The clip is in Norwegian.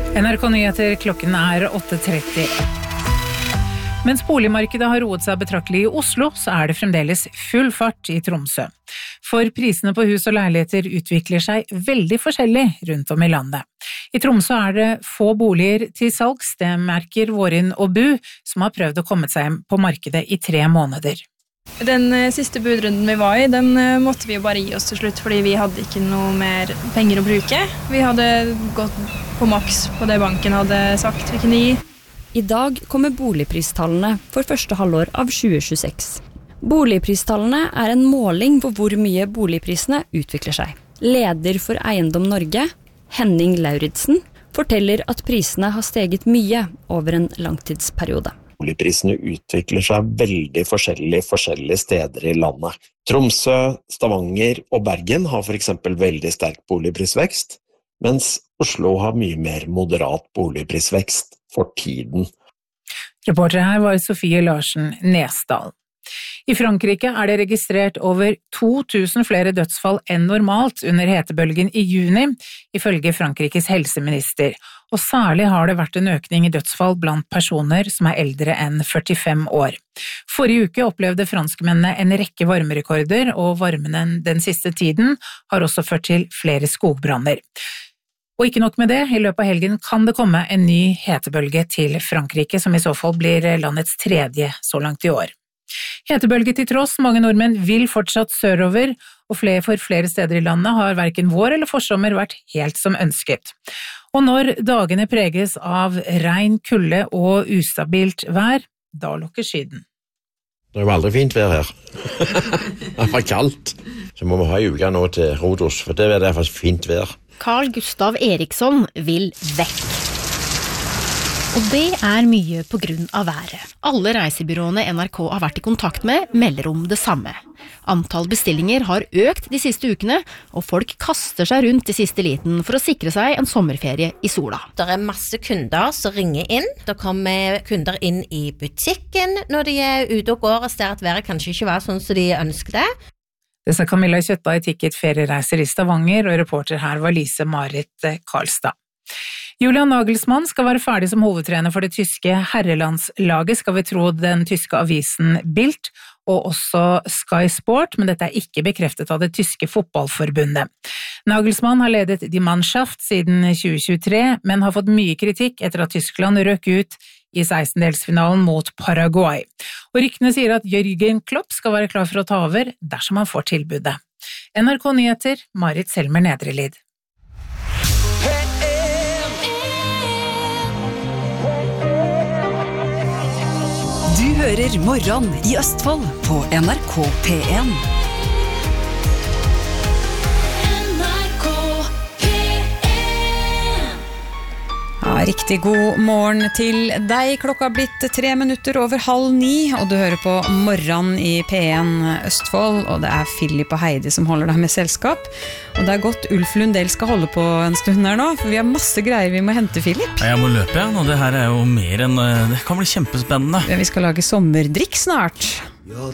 NRK Nyheter, klokken 8:30. Mens boligmarkedet har roet seg betraktelig i Oslo, så det fremdeles full fart i Tromsø. For prisene på hus og leiligheter utvikler seg veldig forskjellig rundt om i landet. I Tromsø det få boliger til salgs, det merker Vårin og Bu, som har prøvd å komme seg hjem på markedet i 3 måneder. Den siste budrunden vi var i, den måtte vi jo bare gi oss til slutt, fordi vi hadde ikke noe mer penger å bruke. Vi hadde gått på maks på det banken hadde sagt vi kunne gi. I dag kommer boligpristallene for første halvår av 2026. Boligpristallene en måling på hvor mye boligprisene utvikler seg. Leder for Eiendom Norge, Henning Lauritsen, forteller at prisene har steget mye over en langtidsperiode. Boligprisene utvikler seg veldig forskjellige steder i landet. Tromsø, Stavanger og Bergen har for eksempel veldig sterk boligprisvekst, mens Oslo har mye mer moderat boligprisvekst for tiden. Reporter her var Sofie Larsen Nesdal. I Frankrike det registrert over 2000 flere dødsfall enn normalt under hetebølgen i juni, ifølge Frankrikes helseminister, og særlig har det vært en økning i dødsfall blant personer som eldre enn 45 år. Forrige uke opplevde franskmennene en rekke varmerekorder, og varmen den siste tiden har også ført til flere skogbranner. Og ikke nok med det, i løpet av helgen kan det komme en ny hetebølge til Frankrike, som i så fall blir landets 3. så langt i år. Hetebølge til tross, mange nordmenn vil fortsatt sørover, og for flere steder i landet har hverken vår eller forsommer vært helt som ønsket. Og når dagene preges av regn, kulde og ustabilt vær, da lukker skyden. Det jo aldri fint vær her. Det var kaldt. Så må vi ha en uke nå til Rhodos, for det faktisk fint vær. Carl Gustav Eriksson vil vekk. Og det mye på grunn av været. Alle reisebyråene NRK har vært i kontakt med, melder om det samme. Antall bestillinger har økt de siste ukene, og folk kaster seg rundt i siste liten for å sikre seg en sommerferie i sola. Det masse kunder som ringer inn. Det kommer kunder inn i butikken når de ute og går og ser at været kanskje ikke var sånn som de ønsker det. Det sa Camilla Kjøttba i Ticket feriereiser i Stavanger, og reporter her var Lise-Marit Karlstad. Julian Nagelsmann skal være ferdig som hovedtrener for det tyske herrelandslaget, skal vi tro den tyske avisen Bild, og også Sky Sport, men dette ikke bekreftet av det tyske fotballforbundet. Nagelsmann har ledet Die Mannschaft siden 2023, men har fått mye kritikk etter at Tyskland røk ut i 16-delsfinalen mot Paraguay. Og ryktene sier at Jürgen Klopp skal være klar for å ta over dersom han får tilbudet. NRK Nyheter, Marit Selmer Nedrelid. Du hører Morgen i Østfold på NRK P1. Riktig god morgen til deg. Klokka har blitt 3 minutter over 8:30, og du hører på Morgen i P1 Østfold, og det Philip og Heidi som holder deg med selskap. Og det godt Ulf Lundell skal holde på en stund her nå, for vi har masse greier vi må hente, Philip. Jeg må løpe, og det her jo mer enn, det kan bli kjempespennende. Vi skal lage sommerdrikk snart.